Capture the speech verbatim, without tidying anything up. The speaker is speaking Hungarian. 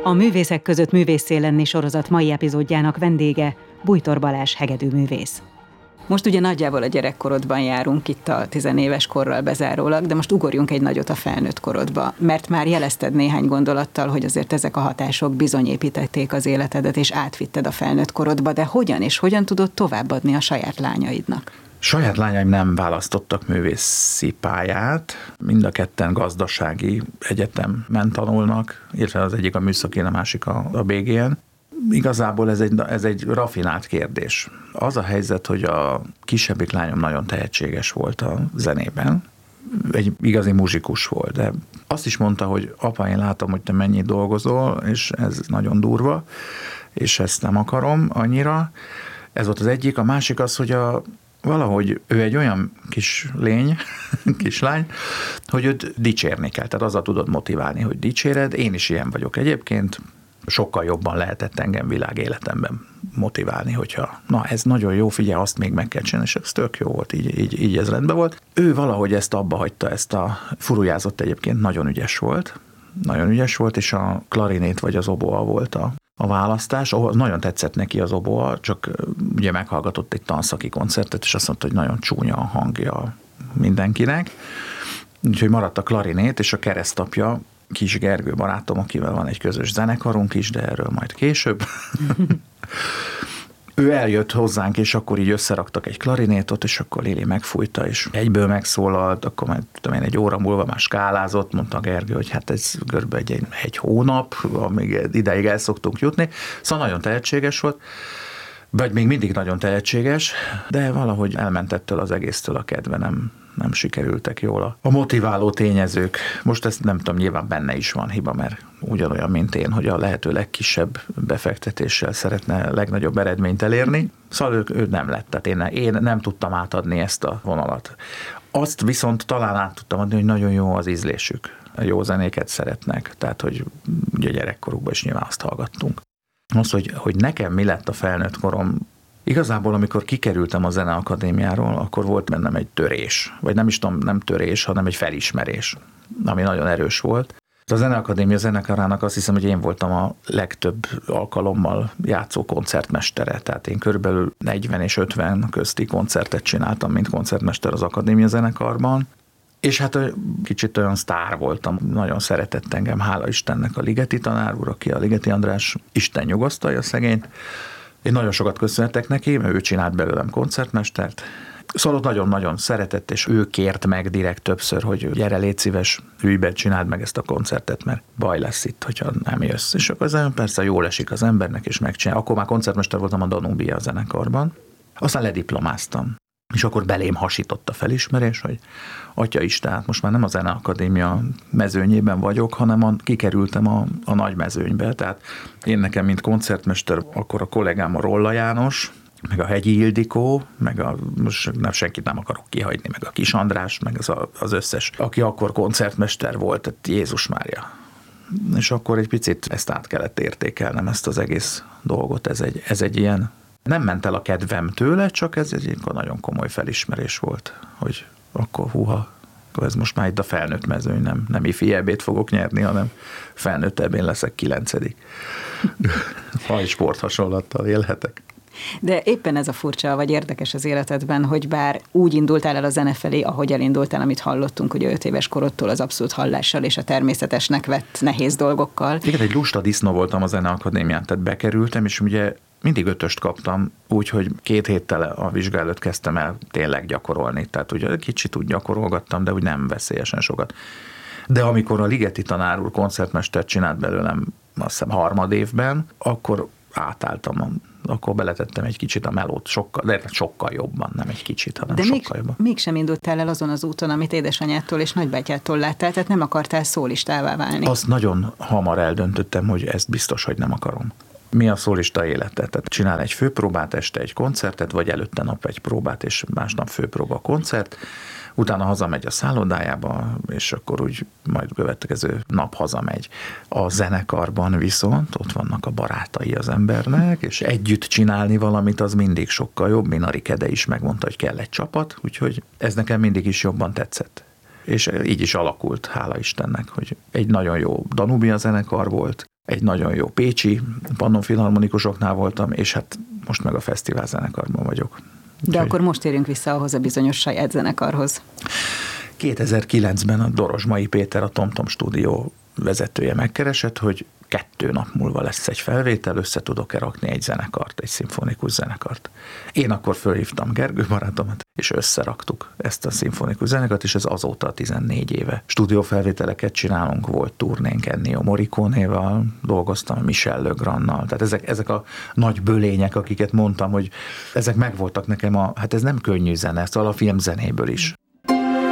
A Művészek között művésszé lenni sorozat mai epizódjának vendége Bújtor Balázs hegedűművész. Most ugye nagyjából a gyerekkorodban járunk itt a tizenéves korral bezárólag, de most ugorjunk egy nagyot a felnőtt korodba, mert már jelezted néhány gondolattal, hogy azért ezek a hatások bizony építették az életedet, és átvitted a felnőtt korodba, de hogyan és hogyan tudod továbbadni a saját lányaidnak? Saját lányaim nem választottak művészi pályát, mind a ketten gazdasági egyetemen tanulnak, illetve az egyik a műszakén, a másik a, a bé gé en. Igazából ez egy, ez egy rafinált kérdés. Az a helyzet, hogy a kisebbik lányom nagyon tehetséges volt a zenében, egy igazi muzsikus volt, de azt is mondta, hogy apa, én látom, hogy te mennyit dolgozol, és ez nagyon durva, és ezt nem akarom annyira. Ez volt az egyik. A másik az, hogy a valahogy ő egy olyan kis lény, kislány, hogy őt dicsérni kell. Tehát azzal tudod motiválni, hogy dicséred. Én is ilyen vagyok egyébként. Sokkal jobban lehetett engem világéletemben motiválni, hogyha na ez nagyon jó, figyelj, azt még meg kell csinálni, és ez tök jó volt, így, így, így ez rendben volt. Ő valahogy ezt abba hagyta, ezt a furujázott egyébként, nagyon ügyes volt, nagyon ügyes volt, és a klarinét vagy az oboa volt a a választás, ahol nagyon tetszett neki az oboa, csak ugye meghallgatott egy tanszaki koncertet, és azt mondta, hogy nagyon csúnya a hangja mindenkinek. Úgyhogy maradt a klarinét, és a keresztapja, Kis Gergő barátom, akivel van egy közös zenekarunk is, de erről majd később. Ő eljött hozzánk, és akkor így összeraktak egy klarinétot, és akkor Lili megfújta, és egyből megszólalt, akkor már tudom én, egy óra múlva már skálázott, mondta Gergő, hogy hát ez körülbelül egy, egy hónap, amíg ideig el szoktunk jutni. Szóval nagyon tehetséges volt, vagy még mindig nagyon tehetséges, de valahogy elment ettől az egésztől a kedve, nem, nem sikerültek jól a motiváló tényezők. Most ezt nem tudom, nyilván benne is van hiba, mert ugyanolyan, mint én, hogy a lehető legkisebb befektetéssel szeretne legnagyobb eredményt elérni. Szóval ő, ő nem lett, tehát én, én nem tudtam átadni ezt a vonalat. Azt viszont talán át tudtam adni, hogy nagyon jó az ízlésük. Jó zenéket szeretnek, tehát hogy ugye gyerekkorukban is nyilván azt hallgattunk. Az, hogy, hogy nekem mi lett a felnőtt korom, igazából amikor kikerültem a Zeneakadémiáról, akkor volt bennem egy törés, vagy nem is tudom, nem törés, hanem egy felismerés, ami nagyon erős volt. A Zeneakadémia zenekarának azt hiszem, hogy én voltam a legtöbb alkalommal játszó koncertmestere, tehát én körülbelül negyven és ötven közti koncertet csináltam, mint koncertmester az Akadémia zenekarban. És hát kicsit olyan sztár voltam, nagyon szeretett engem, hála Istennek a Ligeti tanár úr, aki a Ligeti András, Isten nyugosztalja szegényt. Én nagyon sokat köszönhetek neki, mert ő csinált belőlem koncertmestert. Szóval ott nagyon-nagyon szeretett, és ő kért meg direkt többször, hogy gyere, légy szíves, ülj be, csináld meg ezt a koncertet, mert baj lesz itt, hogyha nem jössz. És akkor ez persze jól esik az embernek, és megcsinál. Akkor már koncertmester voltam a Danubia zenekarban. Aztán lediplomáztam. És akkor belém hasított a felismerés, hogy Atya Isten, hát most már nem a Zeneakadémia mezőnyében vagyok, hanem a, kikerültem a, a nagy mezőnybe. Tehát én nekem, mint koncertmester, akkor a kollégám a Rolla János, meg a Hegyi Ildikó, meg a, most nem, senkit nem akarok kihagyni, meg a Kis András, meg az, a, az összes, aki akkor koncertmester volt, tehát Jézus Mária. És akkor egy picit ezt át kellett értékelnem, ezt az egész dolgot, ez egy, ez egy ilyen. Nem ment el a kedvem tőle, csak ez egy nagyon komoly felismerés volt, hogy akkor húha, akkor ez most már itt a felnőtt mezőny, nem, nem ifi ebét fogok nyerni, hanem felnőttebb én leszek kilencedik. Ha egy sporthasonlattal élhetek. De éppen ez a furcsa, vagy érdekes az életedben, hogy bár úgy indultál el a zene felé, ahogy elindultál, amit hallottunk, hogy öt éves korodtól az abszolút hallással és a természetesnek vett nehéz dolgokkal. Igen, egy lusta disznó voltam a Zeneakadémián, tehát bekerültem, és ugye mindig ötöst kaptam, úgyhogy két héttel a vizsga előtt kezdtem el tényleg gyakorolni. Tehát ugye kicsit úgy gyakorolgattam, de úgy nem veszélyesen sokat. De amikor a Ligeti tanár úr koncertmester csinált belőlem, azt hiszem harmad évben, akkor átálltam, akkor beletettem egy kicsit a melót, sokkal, de sokkal jobban, nem egy kicsit, hanem de sokkal még, jobban. mégsem indultál el azon az úton, amit édesanyádtól és nagybátyádtól láttál, tehát nem akartál szólistává válni. Azt nagyon hamar eldöntöttem, hogy ezt biztos, hogy nem akarom. Mi a szólista élete? Tehát csinál egy főpróbát, este egy koncertet, vagy előtte nap egy próbát, és másnap főpróba koncert, utána hazamegy a szállodájába, és akkor úgy majd következő nap hazamegy. A zenekarban viszont ott vannak a barátai az embernek, és együtt csinálni valamit az mindig sokkal jobb. Minari Kede is megmondta, hogy kell egy csapat, úgyhogy ez nekem mindig is jobban tetszett. És így is alakult, hála Istennek, hogy egy nagyon jó Danubia zenekar volt, egy nagyon jó pécsi Pannon Filharmonikusoknál voltam, és hát most meg a fesztivál zenekarban vagyok. De Úgyhogy... akkor most érünk vissza ahhoz a bizonyos saját zenekarhoz. kétezer-kilencben a Dorozsmai Péter, a TomTom stúdió vezetője megkeresett, hogy kettő nap múlva lesz egy felvétel, össze tudok-e rakni egy zenekart, egy szimfonikus zenekart. Én akkor fölhívtam Gergő barátomat, és összeraktuk ezt a szimfonikus zenekart, és ez azóta tizennégy éve. Stúdiófelvételeket csinálunk, volt turnénk Ennio Morricone-val, dolgoztam Michel Legrandnal, tehát ezek, ezek a nagy bölények, akiket mondtam, hogy ezek megvoltak nekem, a, hát ez nem könnyű zene, ezt a filmzenéből is.